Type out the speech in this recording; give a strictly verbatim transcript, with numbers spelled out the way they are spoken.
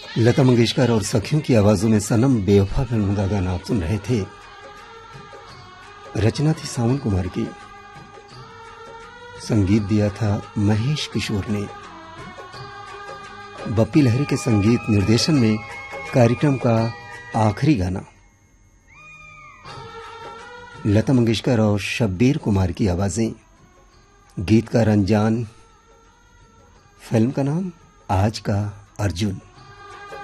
लता मंगेशकर और सखियों की आवाजों में सनम बेवफा फिल्म का गाना आप सुन रहे थे। रचना थी सावन कुमार की, संगीत दिया था महेश किशोर ने। बप्पी लहरी के संगीत निर्देशन में कार्यक्रम का आखिरी गाना लता मंगेशकर और शब्बीर कुमार की आवाजें। गीत का रंजान, फिल्म का नाम आज का अर्जुन।